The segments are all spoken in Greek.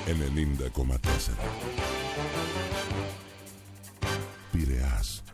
90,4 Πειραιάς.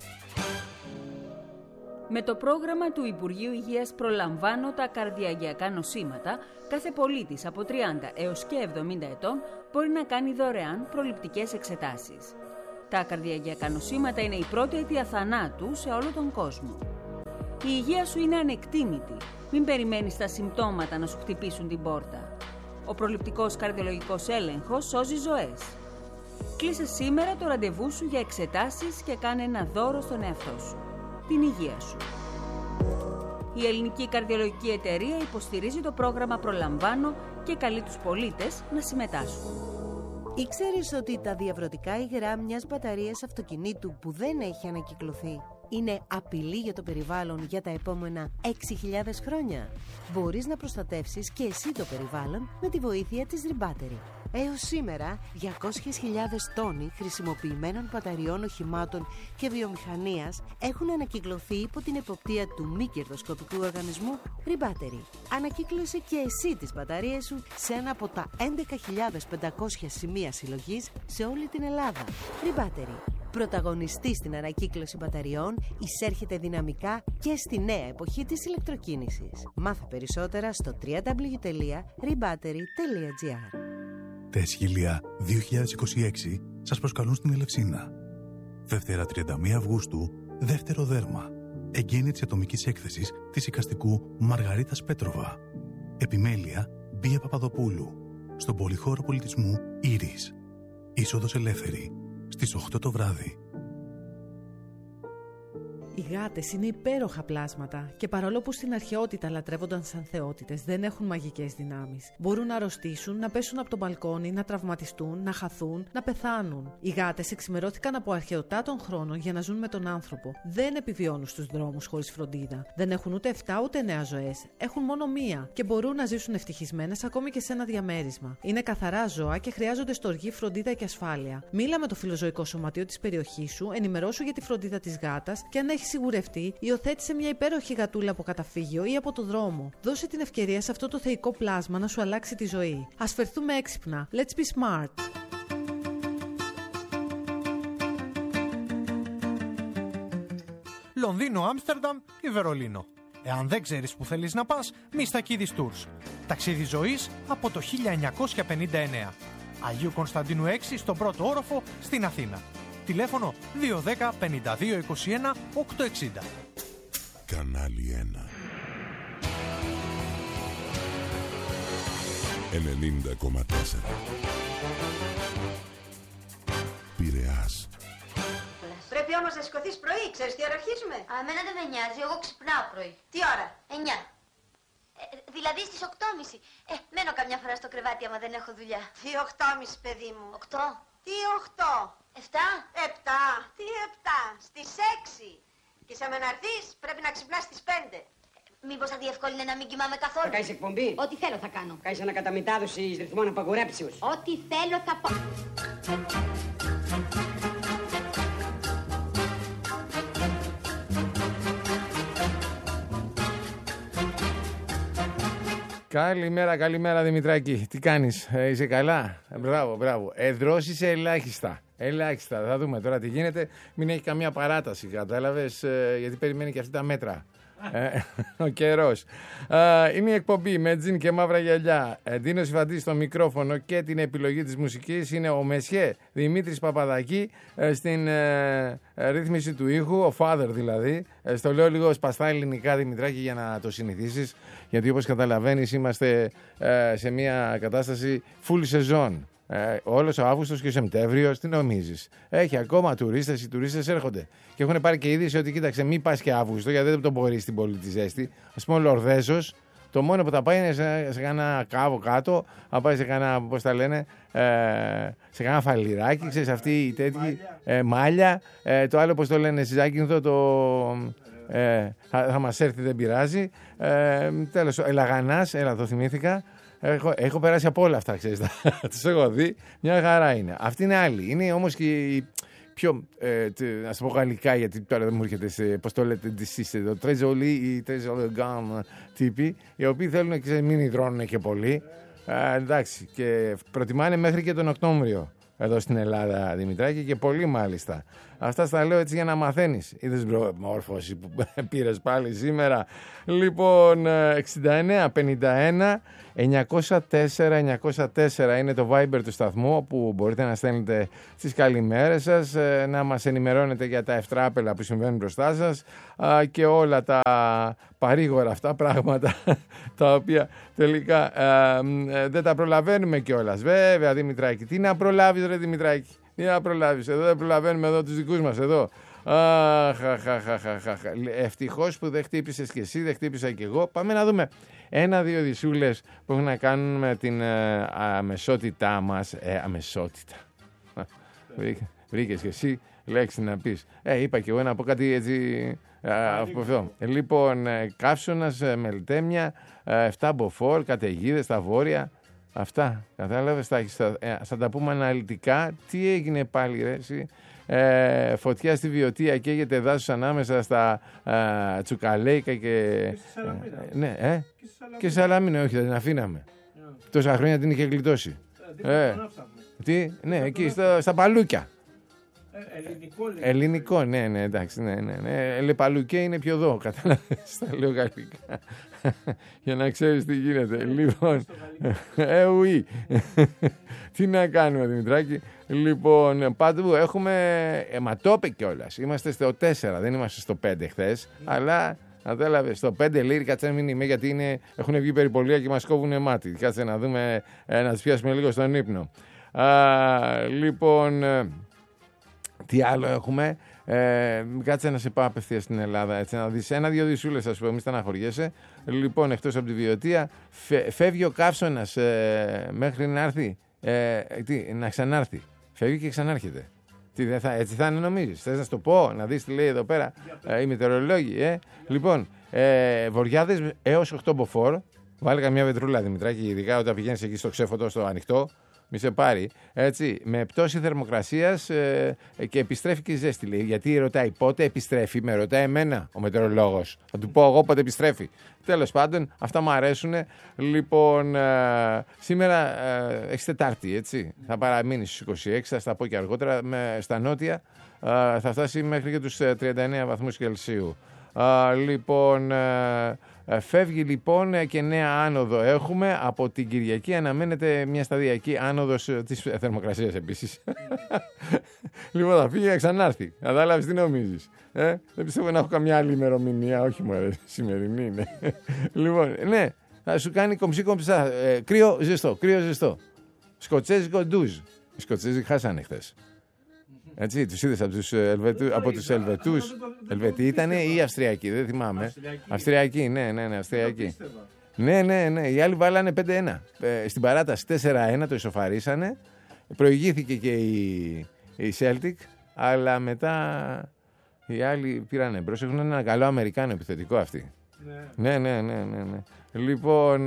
Με το πρόγραμμα του Υπουργείου Υγείας «Προλαμβάνω τα καρδιαγγειακά νοσήματα», κάθε πολίτης από 30 έως και 70 ετών μπορεί να κάνει δωρεάν προληπτικές εξετάσεις. Τα καρδιαγγειακά νοσήματα είναι η πρώτη αιτία θανάτου σε όλο τον κόσμο. Η υγεία σου είναι ανεκτήμητη. Μην περιμένεις τα συμπτώματα να σου χτυπήσουν την πόρτα. Ο προληπτικός καρδιολογικός έλεγχος σώζει ζωές. Κλείσε σήμερα το ραντεβού σου για εξετάσεις και κάνε ένα δώρο στον εαυτό σου. Την υγεία σου. Η Ελληνική Καρδιολογική Εταιρεία υποστηρίζει το πρόγραμμα «Προλαμβάνω» και καλεί τους πολίτες να συμμετάσχουν. Ήξερες ότι τα διαβρωτικά υγρά μιας μπαταρίας αυτοκινήτου που δεν έχει ανακυκλωθεί είναι απειλή για το περιβάλλον για τα επόμενα 6.000 χρόνια? Μπορείς να προστατεύσεις και εσύ το περιβάλλον με τη βοήθεια της Rebattery. Έως σήμερα, 200.000 τόνοι χρησιμοποιημένων μπαταριών οχημάτων και βιομηχανίας έχουν ανακυκλωθεί υπό την εποπτεία του μη κερδοσκοπικού οργανισμού Rebattery. Ανακύκλωσε και εσύ τις μπαταρίες σου σε ένα από τα 11.500 σημεία συλλογής σε όλη την Ελλάδα. Rebattery. Πρωταγωνιστή στην ανακύκλωση μπαταριών, εισέρχεται δυναμικά και στη νέα εποχή της ηλεκτροκίνησης. Μάθε περισσότερα στο www.rebattery.gr. Τα Εσχήλια 2026 σας προσκαλούν στην Ελευσίνα. Δευτέρα 31 Αυγούστου, δεύτερο δέρμα. Εγγένεια της ατομικής έκθεσης της εικαστικού Μαργαρίτας Πέτροβα. Επιμέλεια Μπία Παπαδοπούλου. Στον Πολυχώρο Πολιτισμού Ήρης. Είσοδος ελεύθερη. Στις 8 το βράδυ. Οι γάτες είναι υπέροχα πλάσματα και παρόλο που στην αρχαιότητα λατρεύονταν σαν θεότητες, δεν έχουν μαγικές δυνάμεις. Μπορούν να αρρωστήσουν, να πέσουν από το μπαλκόνι, να τραυματιστούν, να χαθούν, να πεθάνουν. Οι γάτες εξημερώθηκαν από αρχαιοτά των χρόνων για να ζουν με τον άνθρωπο. Δεν επιβιώνουν στους δρόμους χωρίς φροντίδα. Δεν έχουν ούτε 7 ούτε 9 ζωές. Έχουν μόνο μία και μπορούν να ζήσουν ευτυχισμένες ακόμη και σε ένα διαμέρισμα. Είναι καθαρά ζώα και χρειάζονται στοργή, φροντίδα και ασφάλεια. Μίλα με το φιλοζωικό σωματείο της περιοχής σου, ενημερώσου για τη φροντίδα της γάτας και αν έχει σιγουρευτεί, υιοθέτησε μια υπέροχη γατούλα από καταφύγιο ή από το δρόμο. Δώσε την ευκαιρία σε αυτό το θεϊκό πλάσμα να σου αλλάξει τη ζωή. Ας φερθούμε έξυπνα. Let's be smart. Λονδίνο, Άμστερνταμ ή Βερολίνο. Εάν δεν ξέρεις που θέλεις να πας, Μιστακίδης Tours. Ταξίδι ζωής από το 1959. Αγίου Κωνσταντίνου 6 στον πρώτο όροφο στην Αθήνα. Τηλέφωνο 210 52 21 860. Κανάλι 1 90,4 Πειραιάς. Πρέπει όμως να σηκωθείς πρωί, ξέρεις τι ώρα αρχίζουμε? Εμένα δεν με νοιάζει, εγώ ξυπνάω πρωί. Τι ώρα? 9. Δηλαδή στις 8.30. Μένω καμιά φορά στο κρεβάτι άμα δεν έχω δουλειά. Τι 8.30 παιδί μου? 8. Τι 8? 7. 7. Τι 7? Στις 6. Και σε μεναρθείς πρέπει να ξυπνάς στις 5. Μήπως θα διευκόλυνε να μην κοιμάμαι καθόλου? Θα κάνεις εκπομπή? Ό,τι θέλω θα κάνω. Κάνεις ανακαταμετάδοση ρυθμών απαγορέψεως? Ό,τι θέλω θα πω. Καλημέρα Δημητράκη. Τι κάνεις, είσαι καλά? Μπράβο. Εδρώσεις ελάχιστα. Θα δούμε τώρα τι γίνεται. Μην έχει καμία παράταση, κατάλαβες, γιατί περιμένει και αυτή τα μέτρα. Ο καιρός. Είναι η εκπομπή με τζιν και μαύρα γυαλιά. Ντίνος Ιφαντής στο μικρόφωνο και την επιλογή της μουσικής είναι ο Μεσιέ Δημήτρης Παπαδάκη, στην ρύθμιση του ήχου, ο Father δηλαδή. Στο λέω λίγο σπαστά ελληνικά, Δημητράκη, για να το συνηθίσεις, γιατί όπως καταλαβαίνεις είμαστε σε μια κατάσταση full season. Όλος ο Αύγουστος και ο Σεπτέμβριος, τι νομίζεις? Έχει ακόμα τουρίστες, οι τουρίστες έρχονται. Και έχουν πάρει και είδηση ότι κοίταξε, μην πας και Αύγουστο, γιατί δεν τον μπορεί στην πόλη τη ζέστη. Ας πούμε, ο Λορδέσος, το μόνο που θα πάει είναι σε κανένα κάβο κάτω, θα πάει σε κανένα, πώς τα λένε, σε κανένα φαλιράκι, ξέρεις, αυτή η τέτοια μάλια. Το άλλο, πώς το λένε, στη Ζάκυνθο, θα μας έρθει, δεν πειράζει. Τέλος, Ελαγανάς, το θυμήθηκα. Έχω περάσει από όλα αυτά, ξέρεις, τους έχω δει, μια χαρά είναι. Αυτή είναι άλλη, είναι όμως και η πιο, να σου πω γαλλικά, γιατί τώρα δεν μου έρχεται, πώς το λέτε εσείς, το τρεζολί ή τρεζολγκάν τύποι, οι οποίοι θέλουν και μην υδρώνουν και πολύ. Εντάξει, και προτιμάνε μέχρι και τον Οκτώβριο εδώ στην Ελλάδα, Δημητράκη, και πολύ μάλιστα. Αυτά στα λέω έτσι για να μαθαίνεις. Είδες μόρφωση που πήρες πάλι σήμερα. Λοιπόν, 69-51 904 είναι το Viber του σταθμού, όπου μπορείτε να στέλνετε τις καλημέρες σας, να μας ενημερώνετε για τα ευτράπελα που συμβαίνουν μπροστά σας και όλα τα παρήγορα αυτά πράγματα τα οποία τελικά δεν τα προλαβαίνουμε κιόλας. Βέβαια, Δημητράκη, τι να προλάβεις ρε Δημητράκη, τι να προλάβεις, εδώ δεν προλαβαίνουμε εδώ τους δικούς μας εδώ. Ευτυχώς που δεν χτύπησες κι εσύ, δεν χτύπησα κι εγώ. Πάμε να δούμε 1-2 δισούλες που έχουν να κάνουν με την αμεσότητά μας. Αμεσότητα. Βρήκες κι εσύ λέξη να πεις. Είπα κι εγώ να πω κάτι έτσι από αυτό. Λοιπόν, καύσωνας, μελτέμια, 7 μποφόρ, καταιγίδες στα βόρεια. Αυτά, κατάλαβες, θα τα πούμε αναλυτικά. Τι έγινε πάλι ρε εσύ. Φωτιά στη Βιωτία, καίγεται δάσος ανάμεσα στα Τσουκαλέικα και ναι, και Σαλαμίνα, όχι, δεν την αφήναμε. Τόσα χρόνια την είχε γλιτώσει. Τι, ναι, εκεί στα Παλούκια. Ελληνικό, ναι, εντάξει, ναι. Λεπαλουκέ είναι πιο εδώ, κατάλαβες, τα λέω γαλλικά. Για να ξέρεις τι γίνεται. Λοιπόν, ουί. Τι να κάνουμε, Δημητράκη. Λοιπόν, παντού έχουμε, μα το είπε κιόλας. Είμαστε στο 4, δεν είμαστε στο 5 χθες, αλλά κατάλαβες, στο 5 λέει, κάτσε να μην είμαι, γιατί έχουν βγει περιπολία και μας κόβουνε μάτι. Κάτσε να δούμε, να τις πιάσουμε λίγο στον ύπνο. Λοιπόν, τι άλλο έχουμε. Κάτσε να σε πάω απευθείας στην Ελλάδα, έτσι, να δεις 1-2 δισούλες, ας πούμε, μη στεναχωριέσαι. Λοιπόν, εκτός από τη Βιωτία, φεύγει ο καύσωνας μέχρι να έρθει, να ξανάρθει. Φεύγει και ξανάρχεται. Έτσι θα είναι, νομίζεις? Θες να σου το πω, να δεις τι λέει εδώ πέρα οι μετεωρολόγοι, Λοιπόν, βοριάδες έως 8 μποφόρ. Βάλε καμιά βετρούλα, Δημητράκη, ειδικά όταν πηγαίνεις εκεί στο ξέφωτο, στο ανοιχτό. Μη σε πάρει, έτσι, με πτώση θερμοκρασίας και επιστρέφει και η ζέστη, λέει. Γιατί ρωτάει πότε επιστρέφει, με ρωτάει εμένα ο μετεωρολόγος. Θα του πω εγώ πότε επιστρέφει. Τέλος πάντων, αυτά μου αρέσουν. Λοιπόν, σήμερα έχεις Τετάρτη, έτσι. Θα παραμείνει στους 26, θα στα πω και αργότερα. Στα νότια θα φτάσει μέχρι και τους 39 βαθμούς Κελσίου. Λοιπόν, φεύγει λοιπόν και νέα άνοδο έχουμε. Από την Κυριακή αναμένεται μια σταδιακή άνοδος της θερμοκρασίας επίσης. Λοιπόν, θα φύγει και ξανάρθει. Κατάλαβες τι νομίζεις? Δεν πιστεύω να έχω καμιά άλλη ημερομηνία. Όχι μου αρέσει, σημερινή είναι. Λοιπόν, ναι, θα σου κάνει κομψή κομψά. Κρύο ζεστό, κρύο ζεστό. Σκοτσέζικο ντουζ. Οι Σκοτσέζοι χάσανε χθες. Έτσι, τους είδες από τους Ελβετούς. Ελβετοί ήταν ή Αυστριακοί, δεν θυμάμαι. Αυστριακοί, ναι, Αυστριακοί. Ναι, οι άλλοι βάλανε 5-1. Στην παράταση 4-1 το ισοφαρίσανε. Προηγήθηκε και η Celtic, αλλά μετά οι άλλοι πήραν εμπρός. Έχουν ένα καλό Αμερικάνο επιθετικό αυτοί. Ναι. Λοιπόν,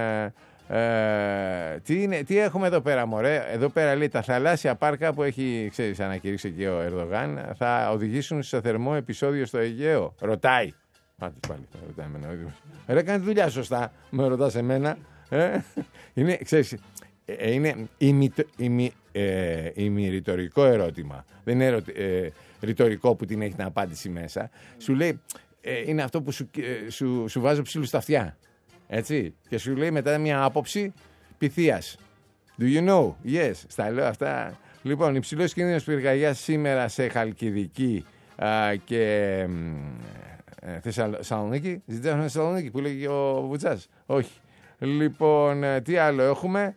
τι έχουμε εδώ πέρα, μωρέ? Εδώ πέρα λέει τα θαλάσσια πάρκα που έχει, ξέρεις, ανακηρύξει και ο Ερδογάν, θα οδηγήσουν σε θερμό επεισόδιο στο Αιγαίο. Ρωτάει. Πάτε πάλι, ρωτάει εμένα. Ρε, κάνει δουλειά σωστά, με ρωτάς εμένα. Είναι, ξέρεις, είναι ημιρητορικό ερώτημα. Δεν είναι ρητορικό που την έχει την απάντηση μέσα. Σου λέει, είναι αυτό που σου βάζω ψήλου στα αυτιά. Έτσι, και σου λέει μετά μια άποψη πυθίας. Do you know? Yes, στα λέω αυτά. Λοιπόν, υψηλός κίνδυνος πυρκαγιάς σήμερα σε Χαλκιδική και Θεσσαλονίκη. Ζητάμε Θεσσαλονίκη που λέγει ο Βουτσάς. Όχι. Λοιπόν, τι άλλο έχουμε?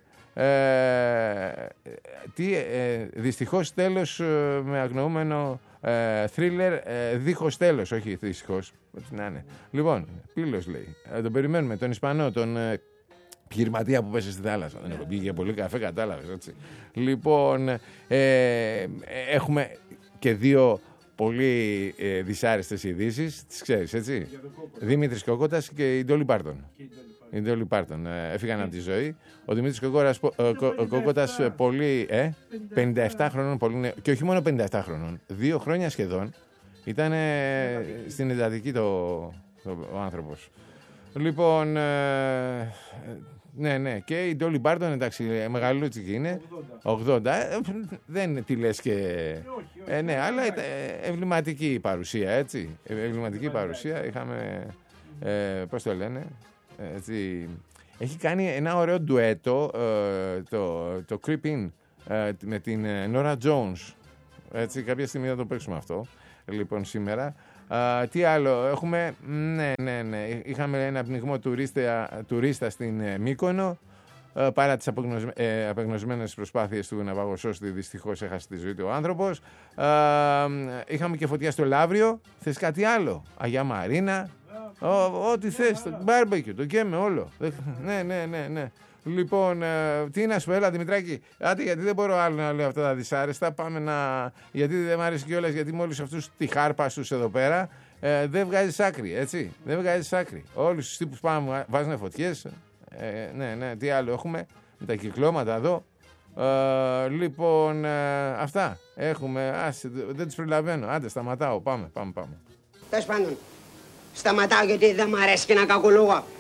Δυστυχώς τέλος με αγνοούμενο θρίλερ δίχως τέλος. Όχι δυστυχώς. Λοιπόν, Πύλος λέει. Τον περιμένουμε, τον Ισπανό, τον επιχειρηματία που πέσε στη θάλασσα. Δεν έχω πει για πολύ καφέ, κατάλαβες, έτσι. Λοιπόν, έχουμε και δύο πολύ δυσάρεστες ειδήσεις. Τις ξέρεις, έτσι. Δημήτρης Κόκοτας και η Ντόλι Πάρτον. Έφυγαν από τη ζωή. Ο Δημήτρης Κόκοτας πολύ 57 χρονών, πολύ νέο. Και όχι μόνο 57 χρονών, 2 χρόνια σχεδόν ήταν στην εντατική ο άνθρωπος. Λοιπόν, Ναι. Και η Ντόλι Μπάρτον, εντάξει, μεγαλούτσικη είναι. 80. Δεν είναι τι λες και. Ναι, αλλά εμβληματική παρουσία, έτσι. Εμβληματική παρουσία. Είχαμε. Πώς το λένε. Έτσι. Έχει κάνει ένα ωραίο ντουέτο, το Creep In, με την Nora Jones. Έτσι, κάποια στιγμή θα το παίξουμε αυτό. Λοιπόν, σήμερα. Τι άλλο έχουμε? Ναι. Είχαμε ένα πνιγμό τουρίστα στην Μύκονο. Παρά τις απεγνωσμένες προσπάθειες του να παγωσώσει, δυστυχώς έχασε τη ζωή του ο άνθρωπος. Είχαμε και φωτιά στο Λαύριο. Θες κάτι άλλο? Αγιά Μαρίνα. Ό,τι θες. Το μπάρμπεκιου, το καίμε όλο. Ναι. Λοιπόν, τι να σου πω, έλα Δημητράκη. Άντε, γιατί δεν μπορώ άλλο να λέω αυτά τα δυσάρεστα. Πάμε να. Γιατί δεν μ' αρέσει κιόλας, γιατί με όλους αυτούς τη χάρπα τους εδώ πέρα δεν βγάζεις άκρη, έτσι. Δεν βγάζεις άκρη. Όλους τους τύπους πάμε, βάζουν φωτιές. Ναι, τι άλλο έχουμε? Με τα κυκλώματα εδώ. Λοιπόν, αυτά έχουμε. Δεν τους προλαβαίνω. Άντε, σταματάω. Πάμε. Τέλος πάντων, σταματάω γιατί δεν μ' αρέσει και να κακολογώ.